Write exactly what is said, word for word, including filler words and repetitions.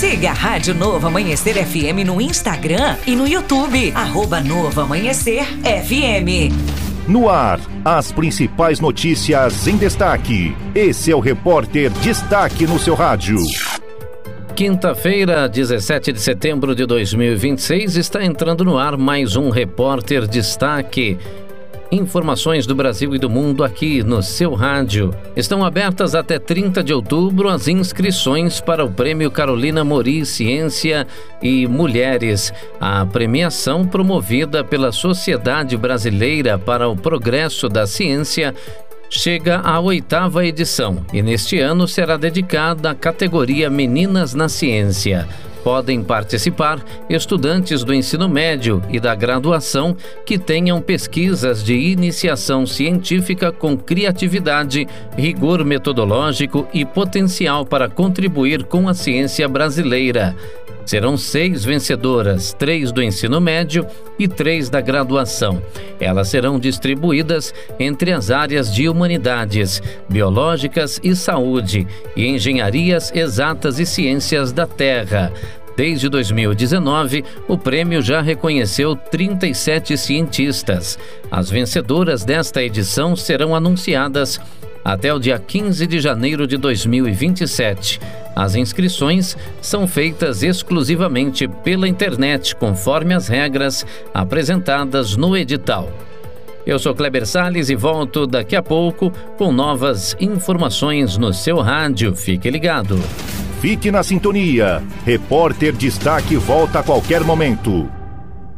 Siga a Rádio Novo Amanhecer F M no Instagram e no YouTube, arroba Novo Amanhecer F M. No ar, as principais notícias em destaque. Esse é o Repórter Destaque no seu rádio. Quinta-feira, dezessete de setembro de dois mil e vinte e seis, está entrando no ar mais um Repórter Destaque. Informações do Brasil e do mundo aqui no seu rádio. Estão abertas até trinta de outubro as inscrições para o Prêmio Carolina Mori Ciência e Mulheres. A premiação, promovida pela Sociedade Brasileira para o Progresso da Ciência, chega à oitava edição e neste ano será dedicada à categoria Meninas na Ciência. Podem participar estudantes do ensino médio e da graduação que tenham pesquisas de iniciação científica com criatividade, rigor metodológico e potencial para contribuir com a ciência brasileira. Serão seis vencedoras, três do ensino médio e três da graduação. Elas serão distribuídas entre as áreas de humanidades, biológicas e saúde, e engenharias exatas e ciências da terra. Desde dois mil e dezenove, o prêmio já reconheceu trinta e sete cientistas. As vencedoras desta edição serão anunciadas até o dia quinze de janeiro de dois mil e vinte e sete. As inscrições são feitas exclusivamente pela internet, conforme as regras apresentadas no edital. Eu sou Kleber Salles e volto daqui a pouco com novas informações no seu rádio. Fique ligado. Fique na sintonia. Repórter Destaque volta a qualquer momento.